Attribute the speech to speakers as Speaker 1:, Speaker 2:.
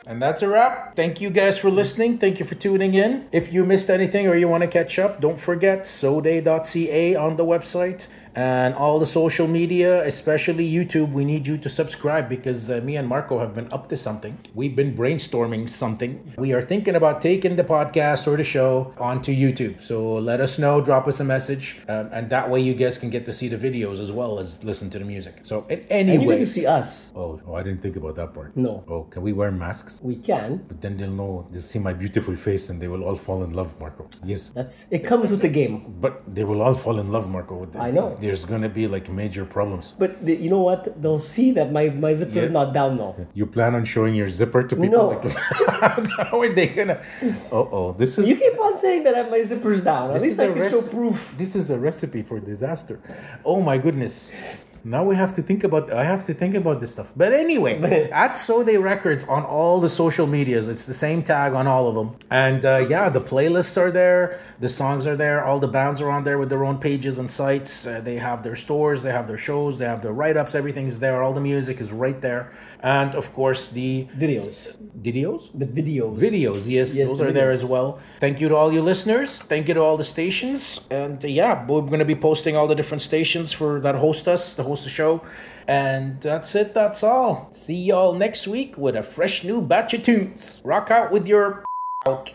Speaker 1: And that's a wrap. Thank you guys for listening. Thank you for tuning in. If you missed anything or you want to catch up, don't forget soday.ca on the website and all the social media, especially YouTube. We need you to subscribe because me and Marco have been up to something. We've been brainstorming something. We are thinking about taking the podcast or the show onto YouTube. So let us know, drop us a message, and that way you guys can get to see the videos as well as listen to the music. So anyway.
Speaker 2: And you get to see us.
Speaker 1: Oh, I didn't think about that part.
Speaker 2: No.
Speaker 1: Oh, can we wear masks?
Speaker 2: We can.
Speaker 1: But then they'll see my beautiful face and they will all fall in love, Marco. Yes.
Speaker 2: It comes with the game.
Speaker 1: But they will all fall in love, Marco.
Speaker 2: I know.
Speaker 1: There's gonna be like major problems.
Speaker 2: But you know what? They'll see that my zipper is not down now.
Speaker 1: You plan on showing your zipper to people?
Speaker 2: No.
Speaker 1: Like, how are they gonna? This is.
Speaker 2: You keep on saying that my zipper's down. At least I can show proof.
Speaker 1: This is a recipe for disaster. Oh my goodness. Now I have to think about this stuff. But anyway, at So They Records on all the social medias. It's the same tag on all of them. And the playlists are there. The songs are there. All the bands are on there with their own pages and sites. They have their stores. They have their shows. They have their write-ups. Everything's there. All the music is right there. And of course, the
Speaker 2: videos.
Speaker 1: Videos?
Speaker 2: The videos.
Speaker 1: Videos, yes those are there as well. Thank you to all you listeners. Thank you to all the stations. And we're going to be posting all the different stations that host the show. And that's it. That's all. See y'all next week with a fresh new batch of tunes. Rock out with your out.